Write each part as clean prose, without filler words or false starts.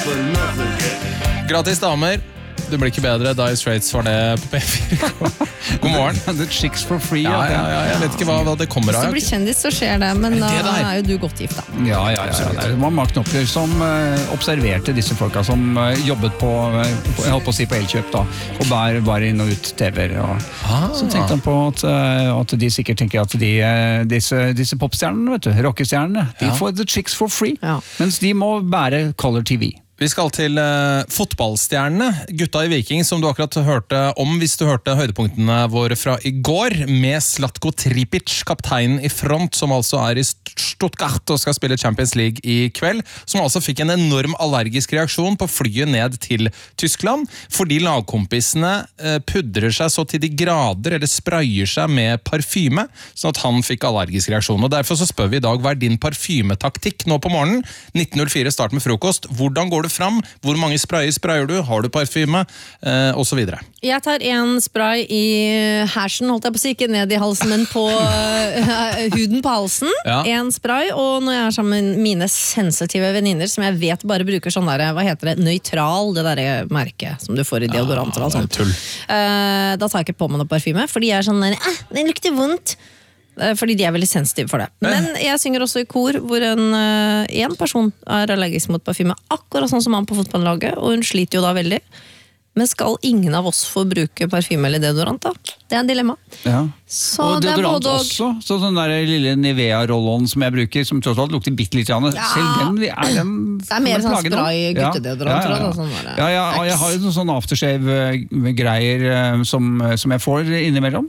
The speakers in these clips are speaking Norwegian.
Gratis damer. Det blir ikke bedre, Dire Straits var det på P4. God morgen. The chicks for free. Ja, jeg vet ikke hva det kommer av. Hvis du blir kjendis, så skjer det, men da er jo du godt gift da. Ja. Det var Mark Knopfler som observerte disse folka som jobbet på, jeg holdt på å si på Elkjøp da, og bare inn og ut TV-er. Så tenkte han på at de sikkert tenker at disse popstjernene, vet du, rockestjernene, de får the chicks for free, mens de må bære Color TV. Vi skal til fotballstjernene, gutta i Viking, som du akkurat hørte om hvis du hørte høydepunktene våre fra i går, med Zlatko Tripic, kapteinen i front, som altså er i Stuttgart og skal spille Champions League i kveld, som altså fikk en enorm allergisk reaksjon på flyet ned til Tyskland, fordi lagkompisene pudrer seg så til de grader, eller sprayer seg med parfyme, sånn at han fikk allergisk reaksjon. Og derfor så spør vi i dag, hva er din parfymetaktikk nå på morgenen? 19.04 start med frokost. Hvordan går det fram? Hvor mange sprayer du? Har du parfyme? Og så videre. Jeg tar en spray i hersen, holdt jeg på å si, ikke ned i halsen, men på huden på halsen. En spray, og når jeg er sammen med mine sensitive venninner, som jeg vet bare bruker sånn der, hva heter det, nøytral, det der merket som du får i deodoranter og sånt. Da tar jeg ikke på meg noe parfyme, fordi jeg er sånn der, det lukter vondt. Fordi de er veldig sensitive for det. Men jeg synger også i kor hvor en person er allergisk mot parfyme, akkurat sånn som han på fotballaget, og hun sliter jo da veldig. Men skal ingen av oss få bruke parfyme eller deodorant da? Det er en dilemma. Så og deodorant også, så den der lille Nivea-rollon som jeg bruker, som tross alt lukter bitte litt, selv den er den... Det er mer sånn spray guttedeodorant, tror jeg. Sånn jeg har jo sånn aftershave-greier som jeg får innimellom,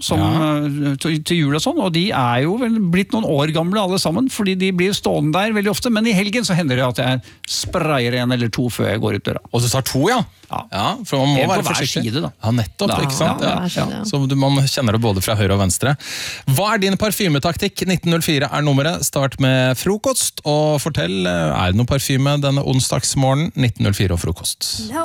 til jul og sånn, og de er jo vel blitt noen år gamle alle sammen, fordi de blir stående der veldig ofte, men i helgen så hender det at jeg sprayer en eller to før jeg går ut døra. Og du tar to, ja? Ja, for man må være forsiktig. Side, da. Ja, nettopp, ikke sant? Så man kjenner det både fra høyre og venstre. Hva er din parfymetaktikk? 1904 er nummeret. Start med frokost, og fortell, er det noen parfyme denne onsdagsmorgen? 1904 og frokost.